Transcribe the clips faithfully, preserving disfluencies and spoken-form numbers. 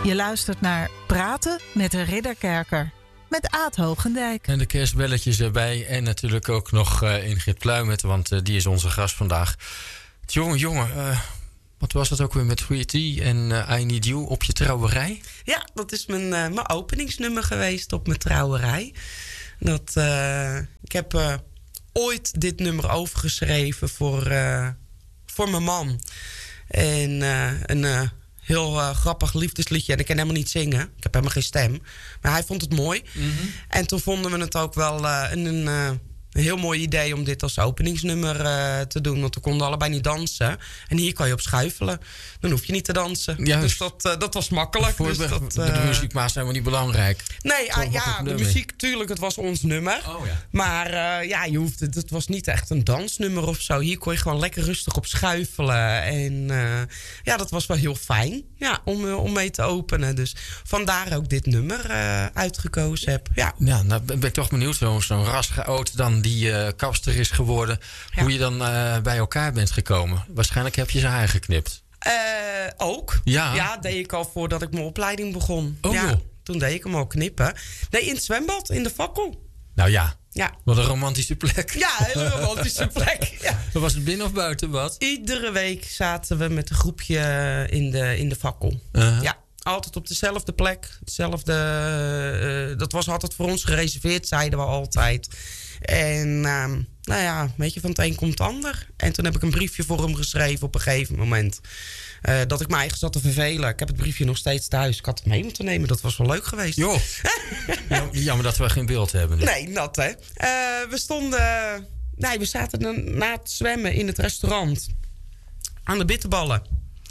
Je luistert naar Praten met de Ridderkerker. Met Aad Hogendijk. En de kerstbelletjes erbij. En natuurlijk ook nog uh, Ingrid Pluimet, want uh, die is onze gast vandaag. Jongen, jongen, uh, wat was dat ook weer met three T en uh, I Need You op je trouwerij? Ja, dat is mijn, uh, mijn openingsnummer geweest op mijn trouwerij. Dat, uh, ik heb uh, ooit dit nummer overgeschreven voor, uh, voor mijn man. En uh, een... Uh, Heel uh, grappig liefdesliedje. En ik kan helemaal niet zingen. Ik heb helemaal geen stem. Maar hij vond het mooi. Mm-hmm. En toen vonden we het ook wel uh, een, een, uh, een heel mooi idee om dit als openingsnummer uh, te doen. Want we konden allebei niet dansen. En hier kan je op schuifelen. Dan hoef je niet te dansen. Juist. Dus dat, uh, dat was makkelijk. Voor dus de, dat, uh, de muziekmaat zijn we niet belangrijk. Nee, uh, ja, de muziek, tuurlijk, het was ons nummer. Oh, ja. Maar uh, ja, je hoefde, het was niet echt een dansnummer of zo. Hier kon je gewoon lekker rustig op schuifelen. En uh, ja, dat was wel heel fijn ja, om, uh, om mee te openen. Dus vandaar ook dit nummer uh, uitgekozen heb. Ja, ja nou ben ik toch benieuwd. Zo'n zo rassige oud dan die uh, kapster is geworden. Ja. Hoe je dan uh, bij elkaar bent gekomen. Waarschijnlijk heb je zijn haar geknipt. Uh, ook. Ja. Ja, deed ik al voordat ik mijn opleiding begon. Oh, ja, joh. Toen deed ik hem al knippen. Nee, in het zwembad, in de fakkel. Nou ja. Ja. Wat een romantische plek. Ja, een hele romantische plek. Ja. Was het binnen of buiten wat? Iedere week zaten we met een groepje in de, in de fakkel. Uh-huh. Ja, altijd op dezelfde plek. Hetzelfde, uh, dat was altijd voor ons gereserveerd, zeiden we altijd. En uh, nou ja, weet je, van het een komt het ander. En toen heb ik een briefje voor hem geschreven op een gegeven moment. Uh, dat ik me eigen zat te vervelen. Ik heb het briefje nog steeds thuis. Ik had het mee moeten nemen. Dat was wel leuk geweest. Joh. Jammer dat we geen beeld hebben. Nu. Nee, nat hè. Uh, we stonden... Nee, we zaten na het zwemmen in het restaurant. Aan de bitterballen.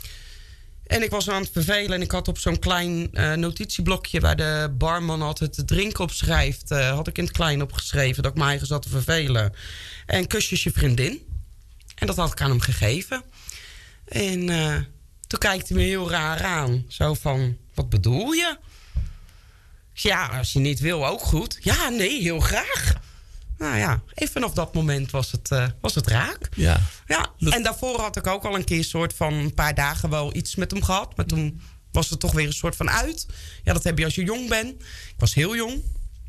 En ik was aan het vervelen. En ik had op zo'n klein uh, notitieblokje... waar de barman altijd de drink op schrijft... Uh, had ik in het klein opgeschreven... dat ik me eigen zat te vervelen. En kusjes je vriendin. En dat had ik aan hem gegeven. En uh, toen kijkt hij me heel raar aan. Zo van, wat bedoel je? Ja, als je niet wil, ook goed. Ja, nee, heel graag. Nou ja, even vanaf dat moment was het, uh, was het raak. Ja. Ja. En daarvoor had ik ook al een keer soort van... een paar dagen wel iets met hem gehad. Maar toen was het toch weer een soort van uit. Ja, dat heb je als je jong bent. Ik was heel jong.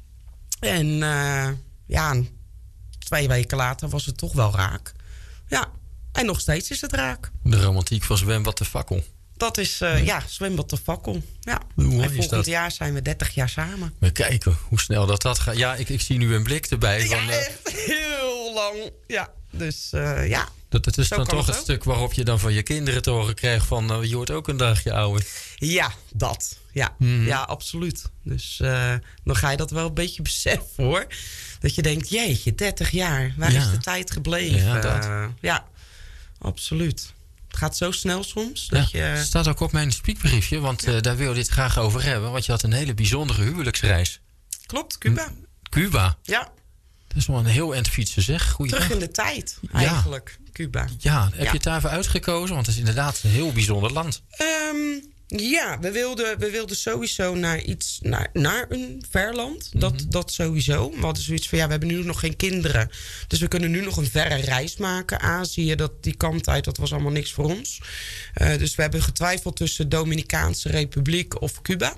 En uh, ja, twee weken later was het toch wel raak. Ja. En nog steeds is het raak. De romantiek van Zwembad de Fakkel. Dat is, uh, ja, Zwembad de Fakkel. Ja. En volgend jaar zijn we dertig jaar samen. We kijken hoe snel dat, dat gaat. Ja, ik, ik zie nu een blik erbij. Ja, van, uh, echt heel lang. Ja, dus uh, ja. Dat, dat is Zo dan toch het ook. stuk waarop je dan van je kinderen te horen krijgt van... Uh, je wordt ook een dagje ouder. Ja, dat. Ja, mm-hmm. Ja, absoluut. Dus uh, dan ga je dat wel een beetje beseffen, hoor. Dat je denkt, jeetje, dertig jaar. Waar ja. is de tijd gebleven? Ja, dat. Uh, ja, absoluut. Het gaat zo snel soms. Dat ja, je... Het staat ook op mijn speakbriefje, want ja. uh, daar wil je dit graag over hebben. Want je had een hele bijzondere huwelijksreis. Klopt, Cuba. M- Cuba? Ja. Dat is wel een heel eind fietsen, zeg. Goeie Terug dag. in de tijd, eigenlijk, ja. Cuba. Ja, heb ja. je het daarvoor uitgekozen? Want het is inderdaad een heel bijzonder land. Um, ja, we wilden, we wilden sowieso naar iets, naar, naar een ver land. Dat, mm-hmm. dat sowieso. We hadden zoiets van, ja, we hebben nu nog geen kinderen. Dus we kunnen nu nog een verre reis maken. Azië, dat, die kant uit, dat was allemaal niks voor ons. Uh, dus we hebben getwijfeld tussen Dominicaanse Republiek of Cuba.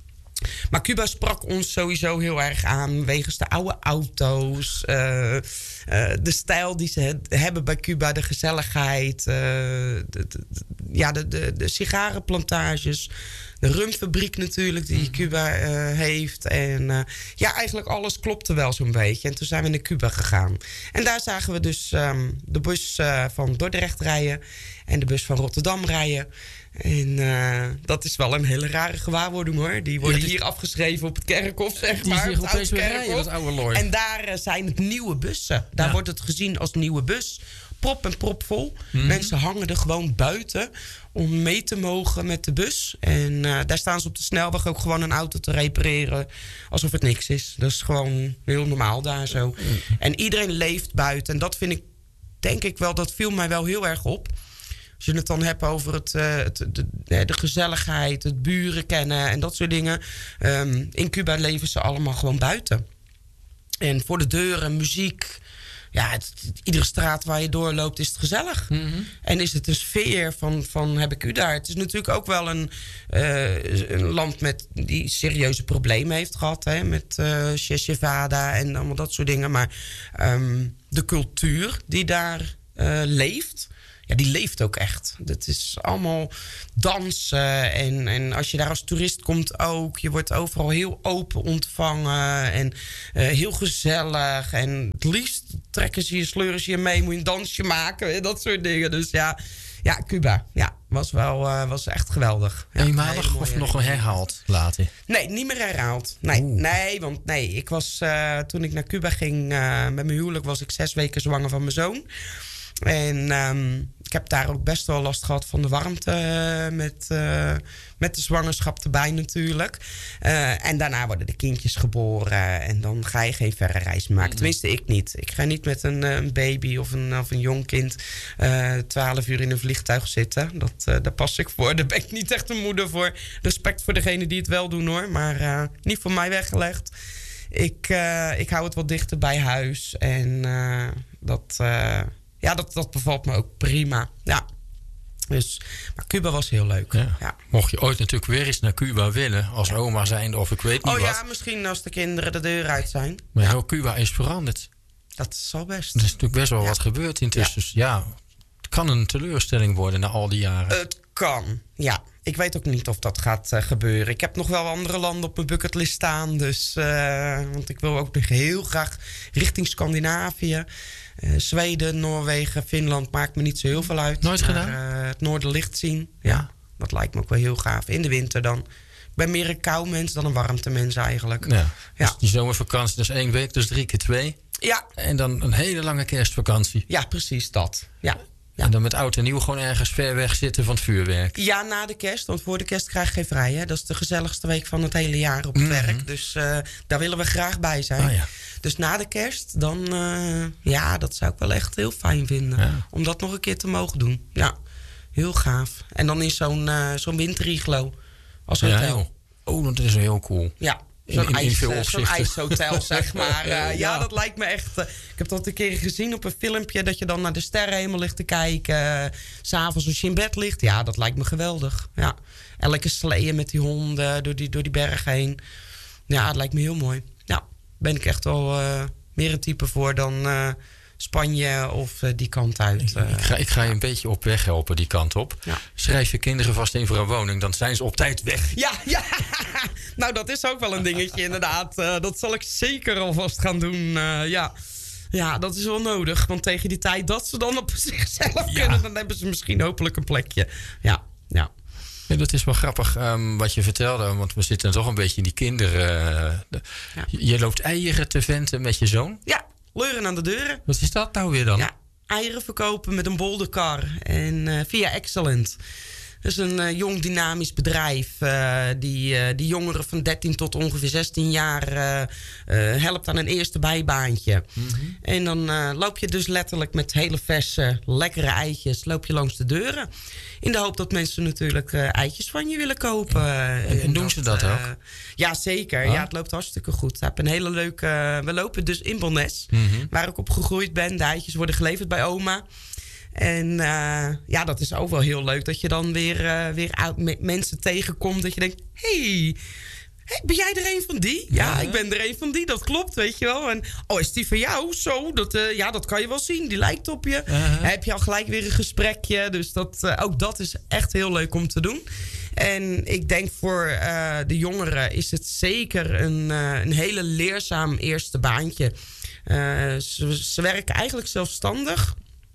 Maar Cuba sprak ons sowieso heel erg aan... wegens de oude auto's, uh, uh, de stijl die ze he- hebben bij Cuba... de gezelligheid, uh, de, de, de, ja, de, de, de sigarenplantages... de rumfabriek natuurlijk die Cuba uh, heeft. En uh, ja, eigenlijk alles klopte wel zo'n beetje. En toen zijn we naar Cuba gegaan. En daar zagen we dus um, de bus uh, van Dordrecht rijden... en de bus van Rotterdam rijden... En uh, dat is wel een hele rare gewaarwording, hoor. Die worden ja, die, hier afgeschreven op het kerkhof, zeg die maar. Die zich opeens weer rijden, dat oude looi. En daar uh, zijn het nieuwe bussen. Daar ja. wordt het gezien als nieuwe bus. Prop en prop vol. Mm-hmm. Mensen hangen er gewoon buiten om mee te mogen met de bus. En uh, daar staan ze op de snelweg ook gewoon een auto te repareren. Alsof het niks is. Dat is gewoon heel normaal daar zo. Mm-hmm. En iedereen leeft buiten. En dat vind ik, denk ik wel, dat viel mij wel heel erg op. Als je het dan hebt over het, uh, het, de, de gezelligheid, het buren kennen en dat soort dingen. Um, in Cuba leven ze allemaal gewoon buiten. En voor de deuren, muziek, Ja, het, het, iedere straat waar je doorloopt is het gezellig. Mm-hmm. En is het een sfeer van, van heb ik u daar? Het is natuurlijk ook wel een, uh, een land met die serieuze problemen heeft gehad. Hè, met uh, Sheshevada en allemaal dat soort dingen. Maar um, de cultuur die daar uh, leeft... Ja, die leeft ook echt. Dat is allemaal dansen. En, en als je daar als toerist komt ook. Je wordt overal heel open ontvangen. En uh, heel gezellig. En het liefst trekken ze je, sleuren ze je mee. Moet je een dansje maken. Dat soort dingen. Dus ja, ja Cuba. Ja, was wel uh, was echt geweldig. Ja, eenmalig of nog een herhaald later? Nee, niet meer herhaald. Nee, nee want nee, ik was uh, toen ik naar Cuba ging uh, met mijn huwelijk... was ik zes weken zwanger van mijn zoon. En um, ik heb daar ook best wel last gehad van de warmte uh, met, uh, met de zwangerschap erbij natuurlijk. Uh, en daarna worden de kindjes geboren en dan ga je geen verre reis maken. Tenminste, ik niet. Ik ga niet met een, een baby of een, of een jong kind twaalf uh, uur in een vliegtuig zitten. Dat, uh, daar pas ik voor. Daar ben ik niet echt een moeder voor. Respect voor degene die het wel doen hoor, maar uh, niet voor mij weggelegd. Ik, uh, ik hou het wat dichter bij huis en uh, dat... Uh, Ja, dat, dat bevalt me ook prima. Ja. Dus, maar Cuba was heel leuk. Ja. Ja. Mocht je ooit natuurlijk weer eens naar Cuba willen... als ja. oma zijnde of ik weet niet oh, wat. Oh ja, misschien als de kinderen de deur uit zijn. Maar ja. heel Cuba is veranderd. Dat zal best. Er is natuurlijk best wel ja. wat gebeurd intussen. Ja. Dus ja, het kan een teleurstelling worden na al die jaren. Het kan, ja. Ik weet ook niet of dat gaat uh, gebeuren. Ik heb nog wel andere landen op mijn bucketlist staan. Dus, uh, want ik wil ook nog heel graag richting Scandinavië... Uh, Zweden, Noorwegen, Finland maakt me niet zo heel veel uit. Nooit maar, gedaan? Uh, het noorderlicht zien, ja. ja, dat lijkt me ook wel heel gaaf. In de winter dan. Ik ben meer een kou mens dan een warmtemens eigenlijk. Ja, ja. Dus die zomervakantie, dat is één week, dus drie keer twee. Ja. En dan een hele lange kerstvakantie. Ja, precies dat. Ja. Ja. En dan met oud en nieuw gewoon ergens ver weg zitten van het vuurwerk. Ja, na de kerst. Want voor de kerst krijg je geen vrij. Hè? Dat is de gezelligste week van het hele jaar op het mm-hmm. werk. Dus uh, daar willen we graag bij zijn. Ah, ja. Dus na de kerst, dan... Uh, ja, dat zou ik wel echt heel fijn vinden. Ja. Om dat nog een keer te mogen doen. Ja, heel gaaf. En dan in zo'n, uh, zo'n winteriglo als hotel. Ja, oh, dat is heel cool. Ja. Zo'n, in, in ijs, uh, zo'n ijshotel, zeg maar. Uh, ja, ja, dat lijkt me echt... Uh, ik heb dat een keer gezien op een filmpje... dat je dan naar de sterrenhemel ligt te kijken. Uh, 's avonds als je in bed ligt. Ja, dat lijkt me geweldig. Ja. Elke sleeën met die honden door die, door die berg heen. Ja, dat lijkt me heel mooi. Ja, ben ik echt wel uh, meer een type voor dan... Uh, Spanje of uh, die kant uit. Uh, ik, ga, ik ga je een beetje op weg helpen, die kant op. Ja. Schrijf je kinderen vast in voor een woning, dan zijn ze op tijd weg. Ja, ja. Nou, dat is ook wel een dingetje inderdaad. Uh, dat zal ik zeker alvast gaan doen. Uh, ja. ja, dat is wel nodig. Want tegen die tijd dat ze dan op zichzelf ja. kunnen... dan hebben ze misschien hopelijk een plekje. Ja, ja. Ja, dat is wel grappig um, wat je vertelde. Want we zitten toch een beetje in die kinderen. Uh, de, ja. Je loopt eieren te venten met je zoon? Ja. Leuren aan de deuren. Wat is dat nou weer dan? Ja, eieren verkopen met een bolderkar. En uh, via Excellent. Dat is een uh, jong dynamisch bedrijf. Uh, die, uh, die jongeren van dertien tot ongeveer zestien jaar uh, uh, helpt aan een eerste bijbaantje. Mm-hmm. En dan uh, loop je dus letterlijk met hele verse, lekkere eitjes... loop je langs de deuren. In de hoop dat mensen natuurlijk uh, eitjes van je willen kopen. En, en, en doen dat, ze dat uh, ook? Ja, zeker. Ah. Ja, het loopt hartstikke goed. Ik heb een hele leuke... Uh, we lopen dus in Bonnes, mm-hmm. waar ik op gegroeid ben. De eitjes worden geleverd bij oma. En uh, ja, dat is ook wel heel leuk. Dat je dan weer, uh, weer oud mensen tegenkomt. Dat je denkt, hey, hey, ben jij er een van die? Ja, ja, ik ben er een van die. Dat klopt, weet je wel. En, oh, is die van jou? Zo, dat, uh, ja, dat kan je wel zien. Die lijkt op je. Uh-huh. Heb je al gelijk weer een gesprekje. Dus dat, uh, ook dat is echt heel leuk om te doen. En ik denk voor uh, de jongeren is het zeker een, uh, een hele leerzaam eerste baantje. Uh, ze, ze werken eigenlijk zelfstandig.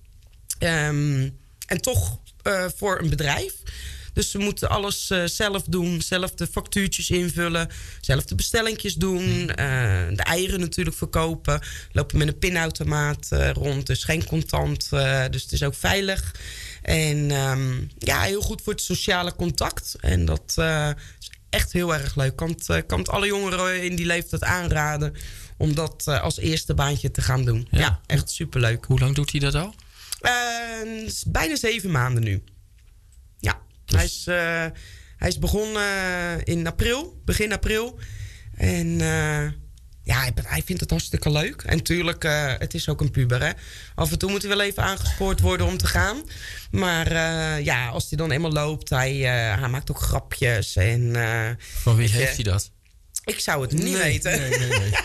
Um, en toch uh, voor een bedrijf. Dus ze moeten alles uh, zelf doen. Zelf de factuurtjes invullen. Zelf de bestellingjes doen. Uh, de eieren natuurlijk verkopen. Lopen met een pinautomaat uh, rond. Dus geen contant. Uh, dus het is ook veilig. En um, ja, heel goed voor het sociale contact. En dat uh, is echt heel erg leuk. Ik kan het, uh, kan het alle jongeren in die leeftijd aanraden... om dat uh, als eerste baantje te gaan doen. Ja, ja echt superleuk. Hoe lang doet hij dat al? Uh, bijna zeven maanden nu. Ja, dus... hij, is, uh, hij is begonnen in april, begin april. En uh, Ja, hij, hij vindt het hartstikke leuk. En tuurlijk, uh, het is ook een puber, hè. Af en toe moet hij wel even aangespoord worden om te gaan. Maar uh, ja, als hij dan eenmaal loopt, hij, uh, hij maakt ook grapjes. En, uh, Van wie heeft hij dat? Ik zou het niet nee, weten. Nee, nee, nee.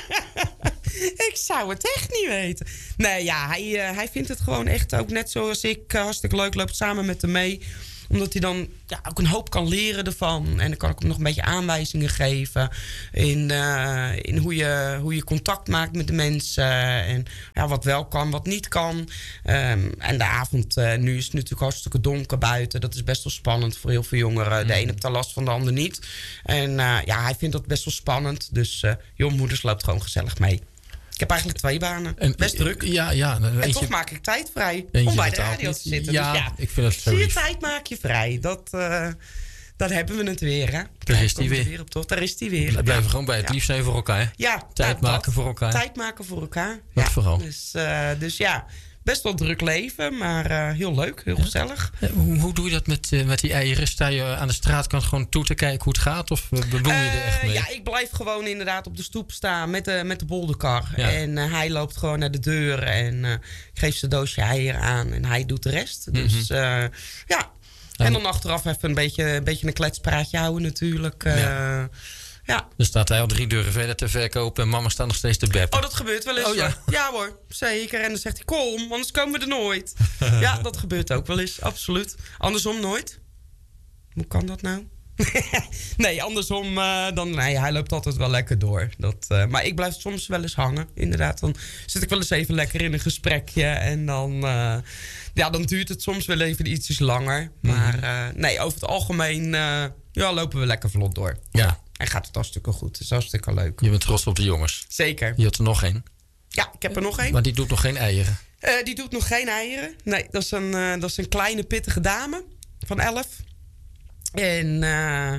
Ik zou het echt niet weten. Nee, ja, hij, uh, hij vindt het gewoon echt ook net zoals ik. Uh, hartstikke leuk, loopt samen met hem mee. Omdat hij dan ja, ook een hoop kan leren ervan. En dan kan ik hem nog een beetje aanwijzingen geven. In, uh, in hoe, je, hoe je contact maakt met de mensen. En ja, wat wel kan, wat niet kan. Um, en de avond, uh, nu is het natuurlijk hartstikke donker buiten. Dat is best wel spannend voor heel veel jongeren. De een heeft er last van, de ander niet. En uh, ja, hij vindt dat best wel spannend. Dus uh, jongmoeders loopt gewoon gezellig mee. Ik heb eigenlijk twee banen. En, Best druk. Ja, ja, en eentje, toch maak ik tijd vrij om bij de radio te zitten. Ja, dus ja, ik vind het zo zie je, lief. tijd maak je vrij. Dat, uh, dat hebben we het weer, hè. Daar is die weer. weer op, toch? Daar is die weer. We blijven ja. gewoon bij het lief zijn voor elkaar. Ja, tijd nou, maken dat. voor elkaar. Tijd maken voor elkaar. Dat ja. vooral. Dus, uh, dus ja, best wel druk leven, maar uh, heel leuk, heel ja. gezellig. Ja, hoe, hoe doe je dat met, uh, met die eieren? Sta je aan de straatkant gewoon toe te kijken hoe het gaat? Of uh, bedoel je er echt mee? Uh, ja, ik blijf gewoon inderdaad op de stoep staan met de, met de bolderkar. Ja. En uh, hij loopt gewoon naar de deur en uh, ik geef zijn doosje eieren aan en hij doet de rest. Mm-hmm. Dus uh, ja, en dan achteraf even een beetje een, beetje een kletspraatje houden natuurlijk. Uh, ja. Ja. Dan staat hij al drie deuren verder te verkopen en mama staat nog steeds te beppen. Oh, dat gebeurt wel eens. Oh, ja. ja hoor, zeker. En dan zegt hij, kom, anders komen we er nooit. Ja, dat gebeurt ook wel eens, absoluut. Andersom nooit. Hoe kan dat nou? nee, andersom, uh, dan, nee, hij loopt altijd wel lekker door. Dat, uh, maar ik blijf soms wel eens hangen, inderdaad. Dan zit ik wel eens even lekker in een gesprekje. En dan, uh, ja, dan duurt het soms wel even ietsjes langer. Maar uh, nee, over het algemeen uh, ja, lopen we lekker vlot door. Ja. En gaat het hartstikke goed. Het is hartstikke leuk. Je bent trots op de jongens. Zeker. Je had er nog één. Ja, ik heb er nog één. Maar die doet nog geen eieren. Uh, die doet nog geen eieren. Nee, dat is een, uh, dat is een kleine pittige dame van elf. En uh,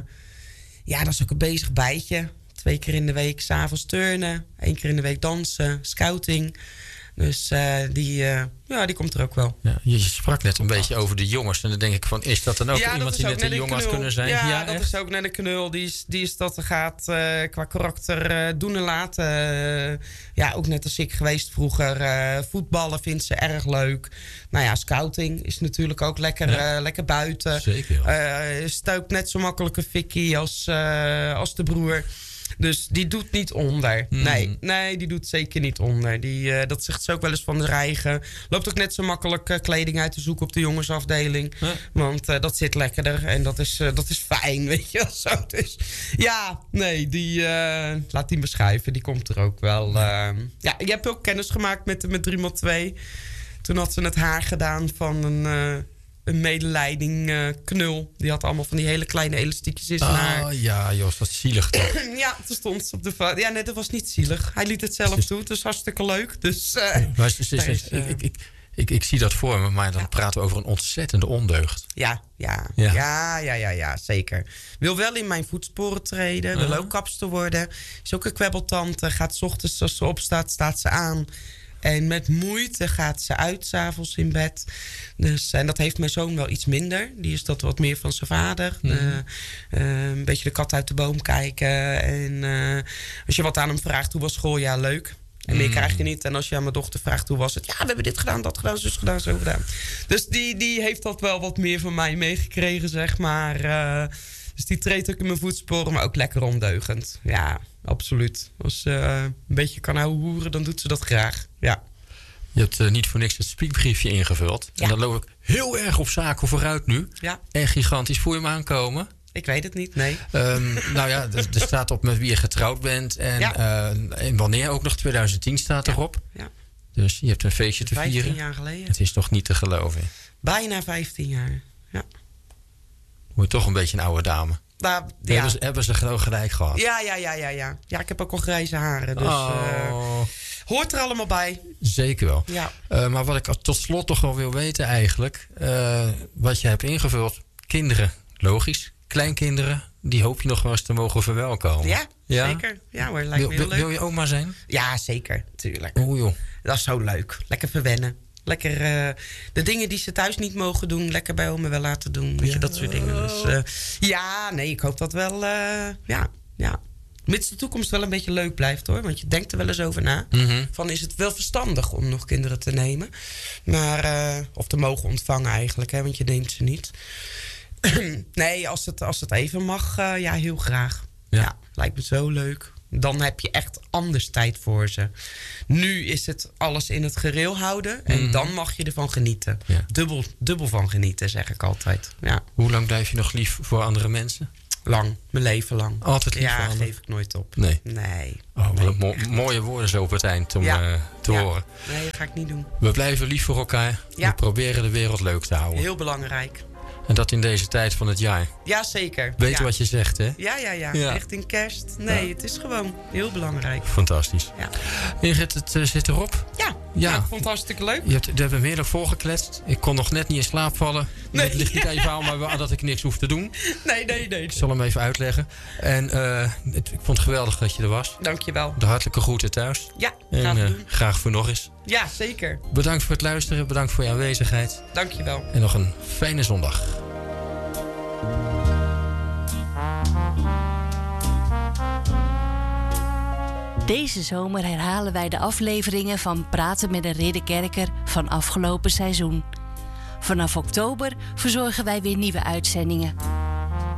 ja, dat is ook een bezig bijtje. Twee keer in de week 's avonds turnen. Eén keer in de week dansen, scouting. Dus uh, die, uh, ja, die komt er ook wel. Ja, je sprak net een beetje over de jongens. En dan denk ik van, is dat dan ook ja, iemand die net een jong had kunnen zijn? Ja, ja dat echt? is ook net een knul. Die is, die is dat er gaat uh, qua karakter uh, doen en laten. Uh, ja, ook net als ik geweest vroeger. Uh, voetballen vindt ze erg leuk. Nou ja, scouting is natuurlijk ook lekker, ja. uh, lekker buiten. Zeker. Uh, stookt net zo makkelijk een fikkie als, uh, als de broer. Dus die doet niet onder. Mm. Nee, nee, die doet zeker niet onder. Die, uh, dat zegt ze ook wel eens van de eigen. Loopt ook net zo makkelijk uh, kleding uit te zoeken op de jongensafdeling. Huh? Want uh, dat zit lekkerder en dat is, uh, dat is fijn, weet je wel zo. Dus ja, nee, die uh, laat die beschrijven. Die komt er ook wel. Uh, ja, je hebt ook kennis gemaakt met, met drie maal twee. Toen had ze het haar gedaan van een... Uh, een medeleiding uh, knul. Die had allemaal van die hele kleine elastiekjes in zijn haar. Oh ja, joh, dat is zielig toch? ja, toen stond ze op de foto. Ja, nee, dat was niet zielig. Hij liet het zelf toe. Het was hartstikke leuk. Dus, uh, maar is, is, is, uh, ik, ik, ik, ik zie dat voor me, maar dan ja. praten we over een ontzettende ondeugd. Ja, ja, ja, ja, ja, ja, ja zeker. Wil wel in mijn voetsporen treden. Wil uh-huh. ook kapster worden. Is ook een kwebbeltante. Gaat 's ochtends als ze opstaat, staat ze aan. En met moeite gaat ze uit, 's avonds in bed. Dus, en dat heeft mijn zoon wel iets minder. Die is dat wat meer van zijn vader. Mm. Uh, uh, een beetje de kat uit de boom kijken. En uh, als je wat aan hem vraagt, hoe was school? Ja, leuk. En meer mm. krijg je niet. En als je aan mijn dochter vraagt, hoe was het? Ja, we hebben dit gedaan, dat gedaan, zus gedaan, zo gedaan. Dus die, die heeft dat wel wat meer van mij meegekregen, zeg maar. Uh, dus die treedt ook in mijn voetsporen, maar ook lekker ondeugend. Ja, absoluut. Als ze uh, een beetje kan houden hoeren, dan doet ze dat graag. Ja. Je hebt uh, niet voor niks het spiekbriefje ingevuld. Ja. En dan loop ik heel erg op zaken vooruit nu. Ja. En gigantisch. Voel je hem aankomen? Ik weet het niet, nee. Um, nou ja, er, er staat op met wie je getrouwd bent. En, ja. uh, en wanneer ook nog, twintig tien staat ja. erop. Ja. Dus je hebt een feestje te vieren. vijftien jaar geleden. Het is toch niet te geloven. Bijna vijftien jaar, ja. Word je toch een beetje een oude dame. Nou, ja. hebben, ze, hebben ze gewoon gelijk gehad? Ja, ja, ja, ja, ja. Ja, ik heb ook al grijze haren. Dus oh. uh, hoort er allemaal bij. Zeker wel. Ja. Uh, maar wat ik tot slot toch wel wil weten eigenlijk. Uh, wat je hebt ingevuld. Kinderen, logisch. Kleinkinderen, die hoop je nog wel eens te mogen verwelkomen. Ja, ja? zeker. Ja hoor, lijkt me heel leuk. Wil je oma zijn? Ja, zeker. Tuurlijk. Oeh joh. Dat is zo leuk. Lekker verwennen. Lekker uh, de dingen die ze thuis niet mogen doen, lekker bij oma wel laten doen. Weet ja. je, dat soort dingen. Dus uh, ja, nee, ik hoop dat wel. Uh, ja, ja. Mits de toekomst wel een beetje leuk blijft, hoor. Want je denkt er wel eens over na. Mm-hmm. Van, is het wel verstandig om nog kinderen te nemen? Maar, uh, of te mogen ontvangen eigenlijk, hè, want je neemt ze niet. Nee, als het, als het even mag, uh, ja, heel graag. Ja. Ja, lijkt me zo leuk. Dan heb je echt anders tijd voor ze. Nu is het alles in het gereel houden. En Mm. dan mag je ervan genieten. Ja. Dubbel, dubbel van genieten, zeg ik altijd. Ja. Hoe lang blijf je nog lief voor andere mensen? Lang, mijn leven lang. Altijd lief voor Ja, anderen? geef ik nooit op. Nee. Nee. Oh, wat Nee, een mo- echt niet. mooie woorden zo op het eind om Ja. uh, te Ja. horen. Nee, dat ga ik niet doen. We blijven lief voor elkaar. Ja. We proberen de wereld leuk te houden. Heel belangrijk. En dat in deze tijd van het jaar. Ja, zeker. Weet ja. wat je zegt, hè? Ja, ja, ja, Ja. Richting kerst. Nee, Ja. het is gewoon heel belangrijk. Fantastisch. Ja, Ingrid, het uh, zit erop. ja. Ja. Nou, ik vond het hartstikke leuk. Je hebt, we hebben hem heerlijk volgekletst. Ik kon nog net niet in slaap vallen. Nee. Het ligt niet even aan maar dat ik niks hoef te doen. Nee, nee, nee. Ik zal hem even uitleggen. En uh, het, ik vond het geweldig dat je er was. Dankjewel. De hartelijke groeten thuis. Ja, En graag uh, doen. graag voor nog eens. Ja, zeker. Bedankt voor het luisteren. Bedankt voor je aanwezigheid. Dankjewel. En nog een fijne zondag. Deze zomer herhalen wij de afleveringen van Praten met een Ridderkerker van afgelopen seizoen. Vanaf oktober verzorgen wij weer nieuwe uitzendingen.